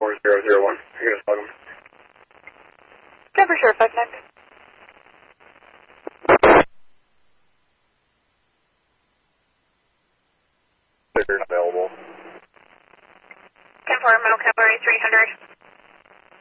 4001. You're going to slug him. Yeah, for sure, 5-9. Available. 10-4, Middle Cavalry 300.